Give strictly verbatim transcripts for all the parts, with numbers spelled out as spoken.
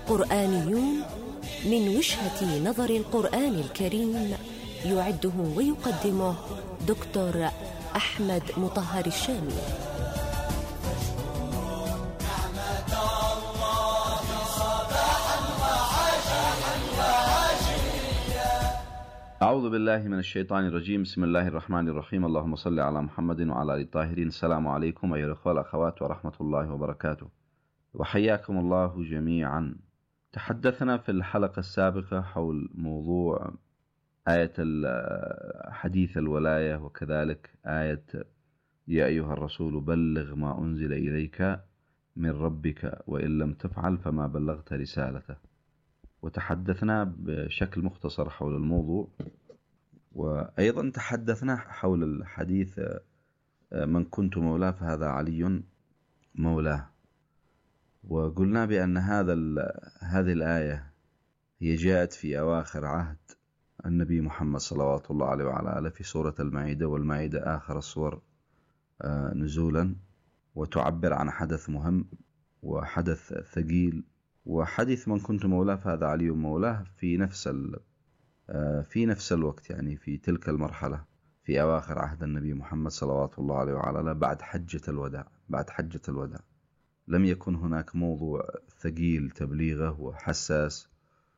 قرآنيون من وجهة نظر القرآن الكريم، يعده ويقدمه دكتور أحمد مطهر الشامي. أعوذ بالله من الشيطان الرجيم. بسم الله الرحمن الرحيم. اللهم صل على محمد وعلى آل الطاهرين. السلام عليكم أيها الأخوة والأخوات ورحمة الله وبركاته، وحياكم الله جميعا. تحدثنا في الحلقة السابقة حول موضوع آية حديث الولاية، وكذلك آية يا أيها الرسول بلغ ما أنزل إليك من ربك وإن لم تفعل فما بلغت رسالته، وتحدثنا بشكل مختصر حول الموضوع. وأيضا تحدثنا حول الحديث من كنت مولاه فهذا علي مولاه، وقلنا بأن هذا هذه الآية هي جاءت في أواخر عهد النبي محمد صلوات الله عليه وعلى آله في سورة المائدة، والمائدة آخر السور نزولا، وتعبر عن حدث مهم وحدث ثقيل. وحديث من كنت مولاه فهذا علي مولاه في نفس في نفس الوقت، يعني في تلك المرحلة في أواخر عهد النبي محمد صلوات الله عليه وعلى آله بعد حجة الوداع. بعد حجة الوداع لم يكن هناك موضوع ثقيل تبليغه وحساس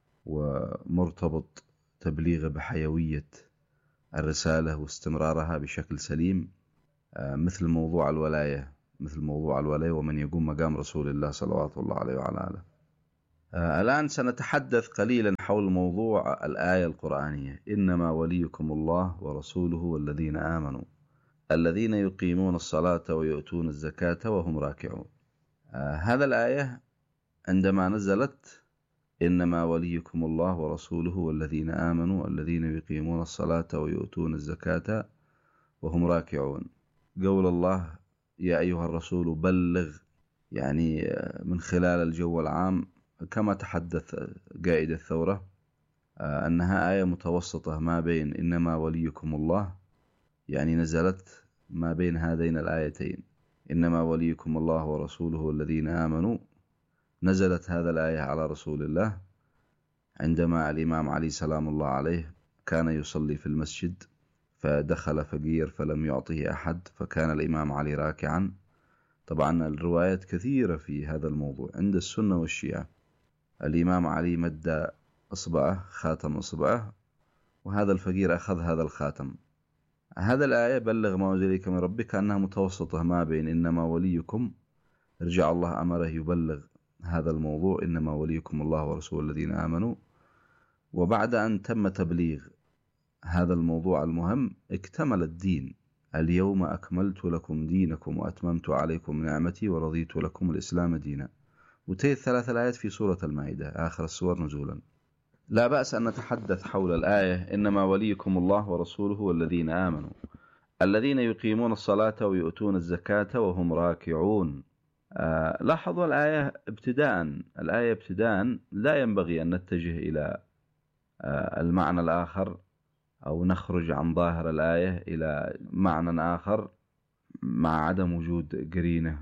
ومرتبط تبليغه بحيوية الرسالة واستمرارها بشكل سليم مثل موضوع الولاية مثل موضوع الولاية ومن يقوم مقام رسول الله صلوات الله عليه وعلى آله. آه الآن سنتحدث قليلا حول موضوع الآية القرآنية: إنما وليكم الله ورسوله والذين آمنوا الذين يقيمون الصلاة ويؤتون الزكاة وهم راكعون. آه هذا الآية عندما نزلت إنما وليكم الله ورسوله والذين آمنوا الذين يقيمون الصلاة ويؤتون الزكاة وهم راكعون، قول الله يا أيها الرسول بلغ، يعني من خلال الجو العام كما تحدث قائد الثورة أنها آية متوسطة ما بين إنما وليكم الله، يعني نزلت ما بين هذين الآيتين إنما وليكم الله ورسوله والذين آمنوا. نزلت هذا الآية على رسول الله عندما الإمام علي سلام الله عليه كان يصلي في المسجد، فدخل فقير فلم يعطه أحد، فكان الإمام علي راكعا. طبعا الروايات كثيرة في هذا الموضوع عند السنة والشيعة. الإمام علي مد أصبعه خاتم أصبعه، وهذا الفقير أخذ هذا الخاتم. هذا الآية بلغ ما أنزل إليك من ربك أنها متوسطة ما بين إنما وليكم، رجع الله أمره يبلغ هذا الموضوع إنما وليكم الله ورسول الذين آمنوا. وبعد أن تم تبليغ هذا الموضوع المهم اكتمل الدين: اليوم أكملت لكم دينكم وأتممت عليكم نعمتي ورضيت لكم الإسلام دينا. وتي الثلاث الآيات في سورة المائدة آخر السور نزولا. لا بأس أن نتحدث حول الآية إنما وليكم الله ورسوله والذين آمنوا الذين يقيمون الصلاة ويؤتون الزكاة وهم راكعون. آه لاحظوا الآية ابتداء الآية ابتداء لا ينبغي أن نتجه إلى آه المعنى الآخر أو نخرج عن ظاهر الآية إلى معنى آخر مع عدم وجود قرينة،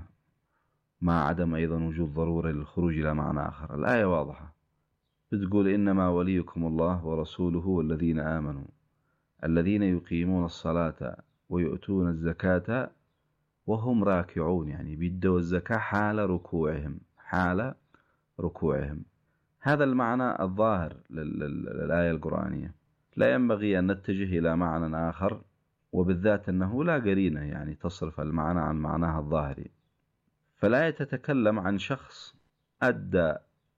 مع عدم أيضا وجود ضرورة للخروج إلى معنى آخر. الآية واضحة، بتقول إنما وليكم الله ورسوله والذين آمنوا الذين يقيمون الصلاة ويؤتون الزكاة وهم راكعون، يعني بيدوا الزكاة حال ركوعهم حال ركوعهم. هذا المعنى الظاهر للآية القرآنية. لا ينبغي أن نتجه إلى معنى آخر، وبالذات أنه لا قرينة يعني تصرف المعنى عن معناها الظاهري. فالآية تتكلم عن شخص أدى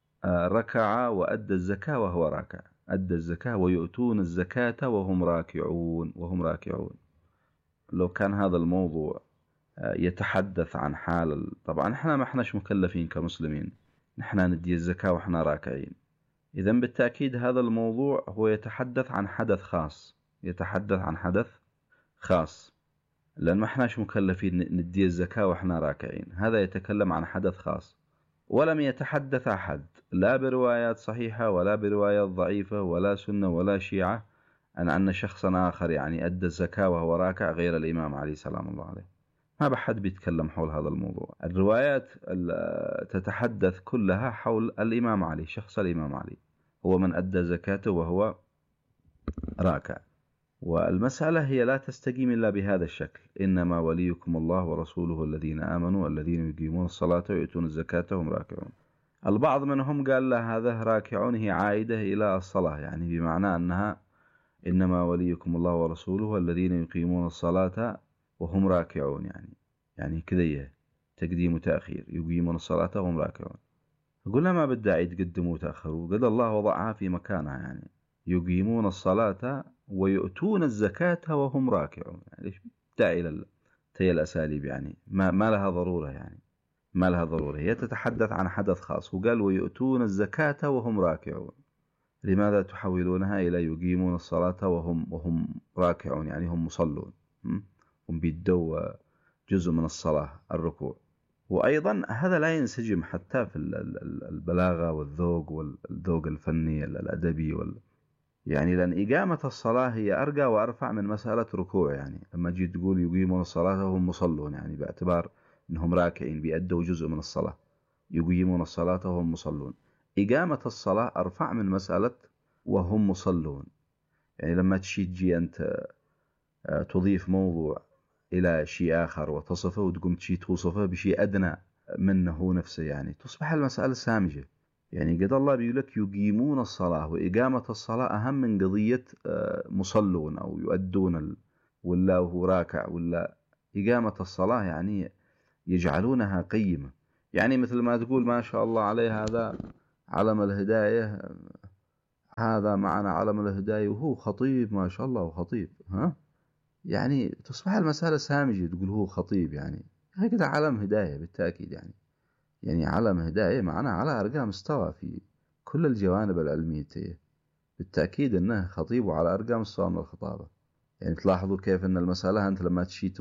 ركع وأدى الزكاة وهو راكع، أدى الزكاة ويؤتون الزكاة وهم راكعون وهم راكعون. لو كان هذا الموضوع يتحدث عن حال، طبعا احنا ما احناش مكلفين كمسلمين نحنا ندي الزكاة وإحنا راكعين، إذن بالتأكيد هذا الموضوع هو يتحدث عن حدث خاص، يتحدث عن حدث خاص، لأن ما احناش مكلفين ندي الزكاة وإحنا راكعين. هذا يتكلم عن حدث خاص، ولم يتحدث أحد لا بروايات صحيحة ولا بروايات ضعيفة ولا سنة ولا شيعة أن أن شخصا آخر يعني أدى الزكاة وهو راكع غير الإمام علي سلام الله عليه. ما بحد بيتكلم حول هذا الموضوع. الروايات تتحدث كلها حول الإمام علي، شخص الإمام علي، هو من أدى زكاته وهو راكع. والمسألة هي لا تستقيم إلا بهذا الشكل: إنما وليكم الله ورسوله الذين آمنوا الذين يقيمون الصلاة ويؤتون الزكاة وهم راكعون. البعض منهم قال لا، هذا راكعون هي عائدة إلى الصلاة، يعني بمعنى أنها إنما وليكم الله ورسوله الذين يقيمون الصلاة وهم راكعون، يعني يعني كذيه تقديم وتأخير، يقيمون الصلاة وهم راكعون. قلنا ما بالداعي تقدموا وتأخروا، قد الله وضعها في مكانها، يعني يقيمون الصلاة ويؤتون الزكاة وهم راكعون، يعني ليش داعي للتي الأساليب؟ يعني ما, ما لها ضرورة، يعني ما لها ضرورة. هي تتحدث عن حدث خاص، وقال ويؤتون الزكاة وهم راكعون. لماذا تحولونها إلى يقيمون الصلاة وهم وهم راكعون؟ يعني هم مصلون، هم بيدوا جزء من الصلاة الركوع. وأيضا هذا لا ينسجم حتى في البلاغة والذوق والذوق الفني الأدبي وال... يعني لأن إقامة الصلاة هي أرقى وأرفع من مسألة ركوع. يعني لما جيت تقول يقيمون الصلاة وهم مصلون، يعني باعتبار أنهم راكعين بيأدوا جزء من الصلاة، يقيمون الصلاة وهم مصلون. إقامة الصلاة أرفع من مسألة وهم مصلون. يعني لما تشي تجي أنت تضيف موضوع إلى شيء آخر وتصفه، وتقوم تشي توصفه بشيء أدنى منه نفسه، يعني تصبح المسألة سامجة. يعني قد الله بيقولك يقيمون الصلاة، وإقامة الصلاة أهم من قضية مصلون أو يؤدون ال... ولا هو راكع، ولا إقامة الصلاة يعني يجعلونها قيمة. يعني مثل ما تقول ما شاء الله عليه هذا علم الهداية، هذا معنا علم الهداية وهو خطيب ما شاء الله وخطيب، ها يعني تصبح المسألة سامجة. تقول هو خطيب، يعني هكذا علم هداية بالتأكيد، يعني يعني علم هداية معنا على أرقى مستوى في كل الجوانب العلمية، بالتأكيد أنه خطيب وعلى أرقى مستوى من الخطابة. يعني تلاحظوا كيف أن المسألة أنت لما تشي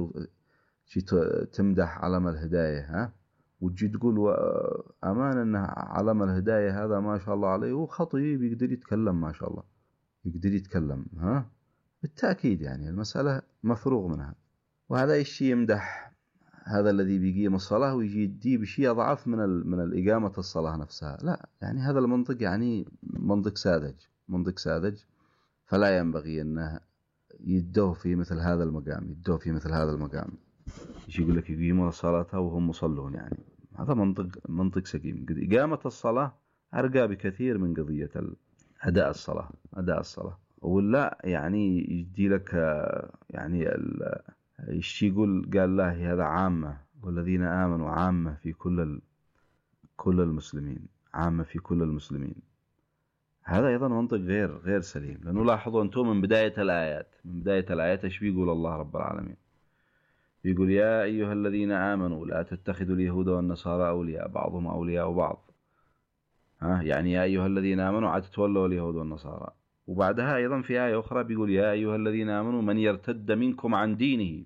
تمدح علم الهداية، ها وتجي تقول أمان أن علم الهداية هذا ما شاء الله عليه وخطيب يقدر يتكلم، ما شاء الله يقدر يتكلم، ها بالتأكيد يعني المسألة مفروغ منها. وهذا الشيء يمدح هذا الذي بيقيم الصلاة ويجي يدي بشيء أضعف من من الإقامة الصلاة نفسها. لا، يعني هذا المنطق يعني منطق ساذج، منطق ساذج، فلا ينبغي أنه يدوه في مثل هذا المقام، يدوه في مثل هذا المقام. يجي يقول لك يقيمون الصلاة وهم مصلون، يعني هذا منطق منطق سقيم. إقامة الصلاة أرقى بكثير من قضية أداء الصلاة، أداء الصلاة. ولا يعني يجي لك يعني ايش يقول؟ قال الله هذا عامة والذين آمنوا عامة في كل ال... كل المسلمين، عامة في كل المسلمين. هذا أيضا منطق غير غير سليم. لأنه لاحظوا أنتم من بداية الآيات، من بداية الآيات ايش بيقول الله رب العالمين؟ بيقول يا أيها الذين آمنوا لا تتخذوا اليهود والنصارى أولياء بعضهم أولياء بعض. ها يعني يا أيها الذين آمنوا عاد تتولوا اليهود والنصارى. وبعدها أيضا في آية أخرى بيقول يا أيها الذين آمنوا من يرتد منكم عن دينه.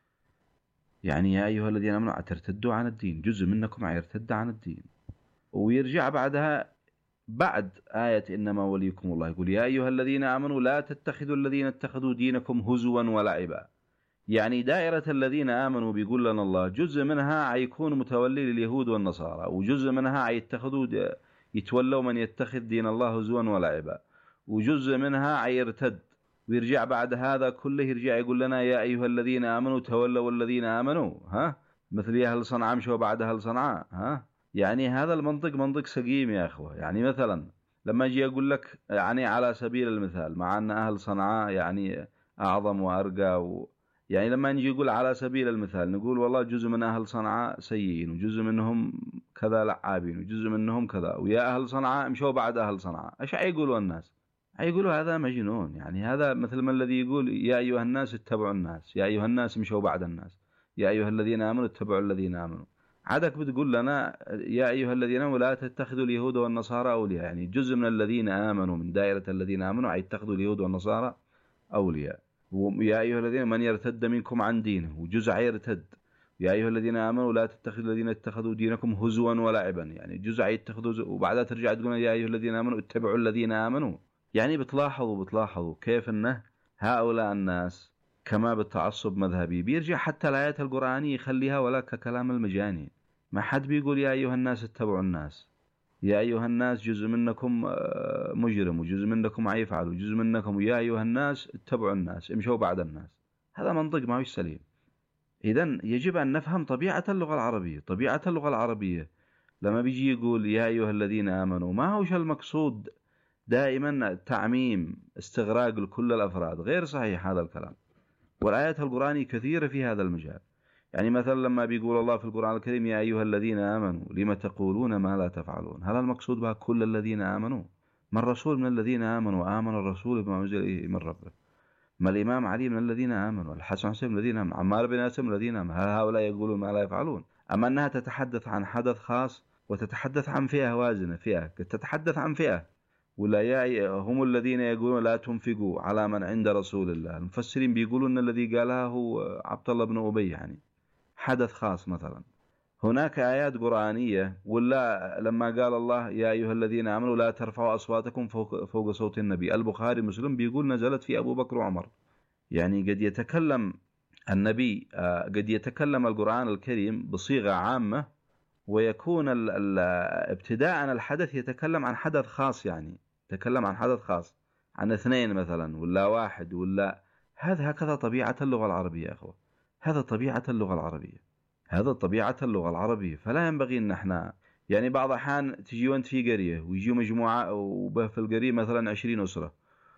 يعني يا أيها الذين آمنوا ترتدوا عن الدين، جزء منكم يرتد عن الدين. ويرجع بعدها بعد آية إنما وليكم الله يقول يا أيها الذين آمنوا لا تتخذوا الذين اتخذوا دينكم هزوا ولعبا. يعني دائرة الذين آمنوا بيقول لنا الله جزء منها عيكون متولي لليهود والنصارى، وجزء منها عيتخذوا يتولوا من يتخذ دين الله هزوا ولعبا، وجزء منها عيرتد. ويرجع بعد هذا كله يرجع يقول لنا يا أيها الذين آمنوا تولوا الذين آمنوا، ها مثل يا أهل صنعاء مشوا بعد أهل صنعاء، ها يعني هذا المنطق منطق سقيم يا أخوة. يعني مثلا لما أجي أقول لك يعني على سبيل المثال، مع أن أهل صنعاء يعني أعظم وأرقى و... يعني لما نجي يقول على سبيل المثال نقول والله جزء من أهل صنعاء سيئين، وجزء منهم كذا لعابين، وجزء منهم كذا، ويا أهل صنعاء مشوا بعد أهل صنعاء. إيش يقولوا الناس؟ يقولوا هذا مجنون. يعني هذا مثل ما الذي يقول يا أيها الناس اتبعوا الناس، يا أيها الناس مشوا بعد الناس، يا أيها الذين آمنوا اتبعوا الذين آمنوا. عادك بتقول لنا يا أيها الذين آمنوا لا تتخذوا اليهود والنصارى أولياء. يعني جزء من الذين آمنوا من دائرة الذين آمنوا يتخذوا اليهود والنصارى أولياء. ويا أيها الذين من يرتد منكم عن دينه، وجزء يرتد. يا أيها الذين آمنوا لا تتخذوا الذين اتخذوا دينكم هزوا ولعبا، يعني جزء يتخذوا، وبعدها ترجع تقول يا أيها الذين آمنوا اتبعوا الذين آمنوا. يعني بتلاحظوا بتلاحظوا كيف أنه هؤلاء الناس كما بالتعصب مذهبي بيرجع حتى الآيات القرآنية يخليها ولا ككلام المجاني. ما حد بيقول يا أيها الناس اتبعوا الناس، يا أيها الناس جزء منكم مجرم وجزء منكم يفعل وجزء منكم، يا أيها الناس اتبعوا الناس امشوا بعد الناس. هذا منطق ما هو سليم. إذن يجب أن نفهم طبيعة اللغة العربية. طبيعة اللغة العربية لما بيجي يقول يا أيها الذين آمنوا، ما هوش المقصود دائما تعميم استغراق لكل الأفراد، غير صحيح هذا الكلام. والآيات القرآنية كثيرة في هذا المجال. يعني مثلا لما بيقول الله في القرآن الكريم يا أيها الذين آمنوا لما تقولون ما لا تفعلون، هل المقصود بها كل الذين آمنوا؟ ما الرسول من الذين آمنوا؟ آمن الرسول بما أنزل إليه من ربه. ما الإمام علي من الذين آمنوا؟ الحسن حسين من الذين آمنوا؟ عمار بن ياسر من الذين آمنوا؟ هل هؤلاء يقولون ما لا يفعلون؟ أما أنها تتحدث عن حدث خاص وتتحدث عن فئة وازنة، فئة تتحدث عن فئة، ولا يا هم الذين يقولون لا تنفقوا على من عند رسول الله. المفسرين بيقولون أن الذي قالها هو عبد الله بن أبي، يعني حدث خاص. مثلا هناك آيات قرآنية، ولا لما قال الله يا أيها الذين آمنوا لا ترفعوا أصواتكم فوق, فوق صوت النبي، البخاري مسلم بيقول نزلت في أبو بكر وعمر. يعني قد يتكلم النبي، قد يتكلم القرآن الكريم بصيغة عامة، ويكون ال ال ابتداء الحدث يتكلم عن حدث خاص، يعني يتكلم عن حدث خاص، عن اثنين مثلا ولا واحد ولا. هذا هكذا طبيعة اللغة العربية يا أخوة، هذا طبيعة اللغة العربية، هذا طبيعة اللغة العربية. فلا ينبغي أن احنا يعني بعض الأحيان تجي وانت في قرية ويجيوا مجموعة وبه في القرية مثلا عشرين أسرة،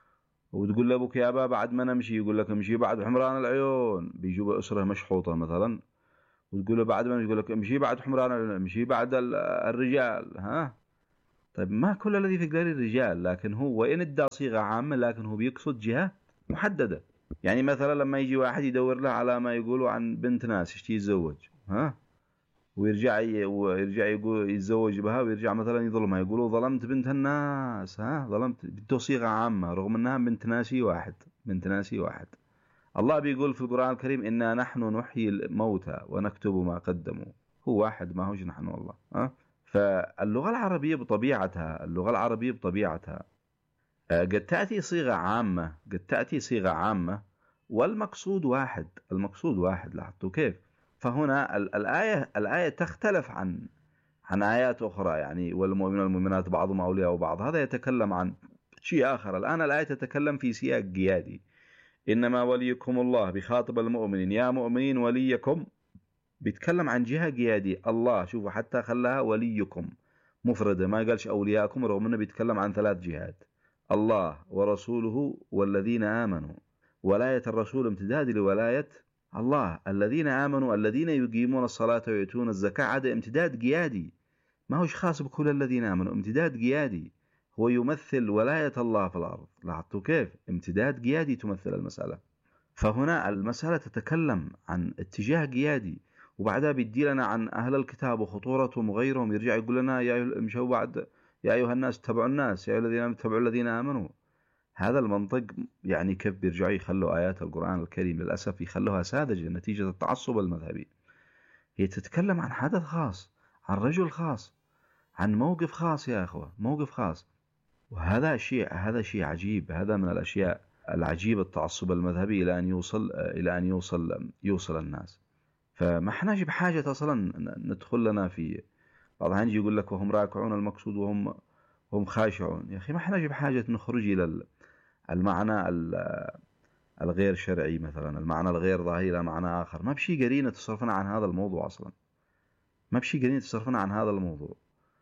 وتقول لأبوك يا أبا بعد ما نمشي، يقول لك امشي بعد حمران العيون. بيجوا بأسرة مشحوطة مثلا، وتقول له بعد ما يقول لك امشي بعد حمران العيون، امشي بعد الرجال. ها طيب ما كل الذي في القرية الرجال، لكن هو وإن ادى صيغة عامة لكن هو بيقصد جهة محددة. يعني مثلا لما يجي واحد يدور له على ما يقولوا عن بنت ناس يشتي يتزوج، ها ويرجع ويرجع يقول يتزوج بها، ويرجع مثلا يظلمها، يقولوا ظلمت بنت الناس، ها ظلمت، بده صيغة عامة رغم انها بنت ناسي واحد، بنت ناسي واحد. الله بيقول في القرآن الكريم إنا نحن نحيي الموتى ونكتب ما قدموا، هو واحد ما هوش نحن والله. ها فاللغة العربية بطبيعتها، اللغة العربية بطبيعتها قد تأتي صيغة عامة، قد تأتي صيغة عامة والمقصود واحد، المقصود واحد. لاحظتوا كيف؟ فهنا الآية الآية تختلف عن عن آيات أخرى. يعني والمؤمنون والمؤمنات بعضهم أولياء بعض، هذا يتكلم عن شيء آخر. الآن الآية تتكلم في سياق قيادي، إنما وليكم الله، بخاطب المؤمنين يا مؤمنين وليكم، بيتكلم عن جهة قيادية. الله شوفوا حتى خلاها وليكم مفردة، ما قالش أولياءكم، رغم أنه بيتكلم عن ثلاث جهات: الله ورسوله والذين آمنوا. ولاية الرسول امتداد لولاية الله. الذين آمنوا الذين يقيمون الصلاة ويؤتون الزكاة، هذا امتداد قيادي، ما هوش خاص بكل الذين آمنوا، امتداد قيادي، هو يمثل ولاية الله في الأرض. لاحظتوا كيف؟ امتداد قيادي تمثل المسألة. فهنا المسألة تتكلم عن اتجاه قيادي، وبعدها بيدي لنا عن أهل الكتاب وخطورتهم وغيرهم، يرجع يقول لنا يا مشوا بعد يا أيها الناس اتبعوا الناس، يا أيها الذين آمنوا اتبعوا الذين آمنوا. هذا المنطق يعني كيف بيرجعوا يخلوا آيات القرآن الكريم للأسف يخلوها ساذجة نتيجة التعصب المذهبي. هي تتكلم عن حدث خاص، عن رجل خاص، عن موقف خاص يا أخوة، موقف خاص. وهذا شيء هذا شيء عجيب، هذا من الأشياء العجيبة التعصب المذهبي إلى أن يوصل إلى أن يوصل يوصل الناس. فما احناش بحاجة أصلا ندخل لنا في بعض الأحيان يقول لك وهم راكعون المقصود وهم وهم خاشعون. يا أخي ما احناش بحاجة نخرج إلى المعنى الغير شرعي، مثلا المعنى الغير ظاهري إلى معنى آخر. ما بشي قرينة تصرفنا عن هذا الموضوع أصلا، ما بشي قرينة تصرفنا عن هذا الموضوع.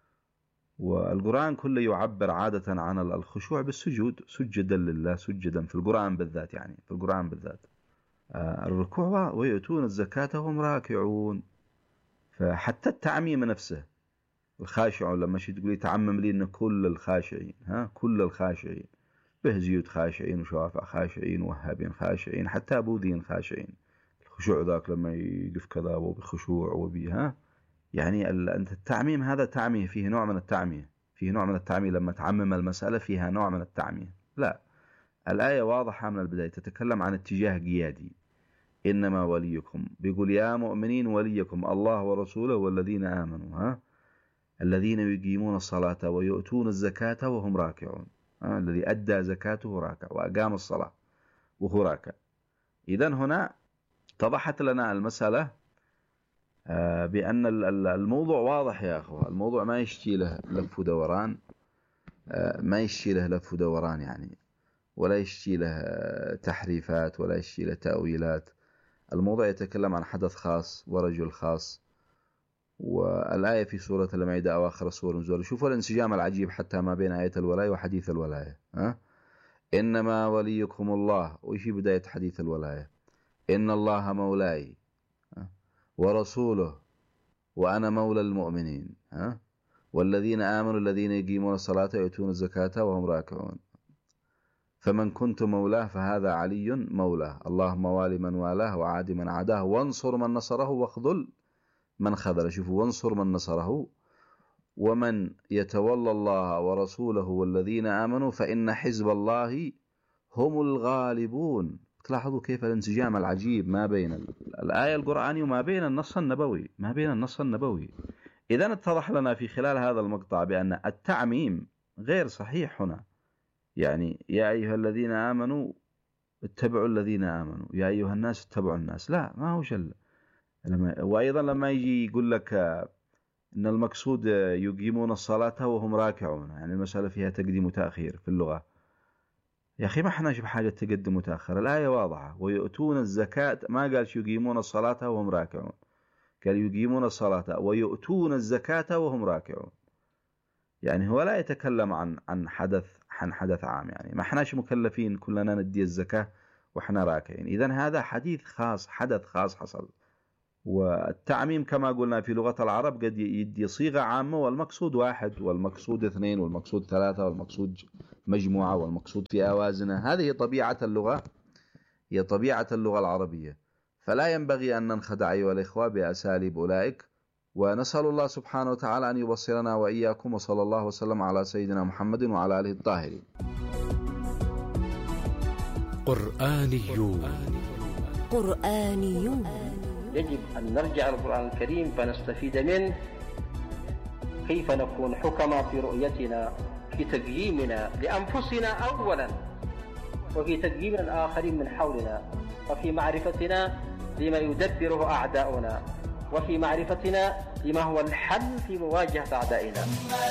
والقرآن كله يعبر عادة عن الخشوع بالسجود، سجدا لله، سجدا في القرآن بالذات، يعني في القرآن بالذات الركوع، ويؤتون الزكاة وهم راكعون. فحتى التعميم نفسه، الخاشعون، لما شي تقولي تعمم لي إن كل الخاشعين، ها كل الخاشعين، بهزيوت خاشعين وشوافع خاشعين ووهابين خاشعين حتى بوذيين خاشعين. الخشوع ذاك لما يقف كذا وبخشوع وبها، يعني أنت التعميم هذا تعميه، فيه نوع من التعميه، فيه نوع من التعميه. لما تعمم المسألة فيها نوع من التعميه. لا، الآية واضحة من البداية، تتكلم عن اتجاه قيادي. إنما وليكم، بيقول يا مؤمنين وليكم الله ورسوله والذين آمنوا، ها الذين يقيمون الصلاة ويؤتون الزكاة وهم راكعون. الذي أدى زكاته راكع، وأقام الصلاة وهو راكع. إذن هنا اتضحت لنا المسألة بأن الموضوع واضح يا أخوة. الموضوع ما يشتي له لف ودوران، ما يشتي له لف ودوران يعني، ولا يشتي له تحريفات ولا يشتي له تأويلات. الموضوع يتكلم عن حدث خاص ورجل خاص. والآية في سورة المائدة أواخر سورة نزول. شوفوا الانسجام العجيب حتى ما بين آية الولاية وحديث الولاية. ها؟ إنما وليكم الله، وفي بداية حديث الولاية إن الله مولاي ورسوله وأنا مولى المؤمنين، ها؟ والذين آمنوا الذين يقيمون الصلاة ويؤتون الزكاة وهم راكعون، فمن كنت مولاه فهذا علي مولاه، اللهم والي من والاه وعاد من عاداه وانصر من نصره واخذل من خذل. شوفوا، وانصر من نصره، ومن يتولى الله ورسوله والذين آمنوا فإن حزب الله هم الغالبون. تلاحظوا كيف الانسجام العجيب ما بين الآية القرآنية وما بين النص النبوي، ما بين النص النبوي. إذن اتضح لنا في خلال هذا المقطع بأن التعميم غير صحيح هنا. يعني يا أيها الذين آمنوا اتبعوا الذين آمنوا، يا أيها الناس اتبعوا الناس، لا، ما هو شل. وأيضا لما يجي يقول لك إن المقصود يقيمون الصلاة وهم راكعون، يعني المسألة فيها تقديم وتأخير في اللغة. يا أخي ما احناش بحاجة تقدم وتأخر، الآية واضحة. ويؤتون الزكاة، ما قالش يقيمون الصلاة وهم راكعون، قال يقيمون الصلاة ويؤتون الزكاة وهم راكعون. يعني هو لا يتكلم عن عن حدث عن حدث عام، يعني ما احناش مكلفين كلنا ندي الزكاة وإحنا راكعين. إذن هذا حديث خاص، حدث خاص حصل. والتعميم كما قلنا في لغة العرب قد يدي صيغة عامة والمقصود واحد والمقصود اثنين والمقصود ثلاثة والمقصود مجموعة والمقصود في أوازنه. هذه طبيعة اللغة، هي طبيعة اللغة العربية. فلا ينبغي أن ننخدع أيها الإخوة بأساليب أولئك. ونسأل الله سبحانه وتعالى أن يبصرنا وإياكم، وصلى الله وسلم على سيدنا محمد وعلى آله الطاهرين. قرآنيون قرآنيون يجب أن نرجع للقرآن الكريم فنستفيد منه، كيف نكون حكما في رؤيتنا، في تقييمنا لأنفسنا أولا، وفي تقييم الآخرين من حولنا، وفي معرفتنا لما يدبره أعداؤنا، وفي معرفتنا لما هو الحل في مواجهة أعدائنا.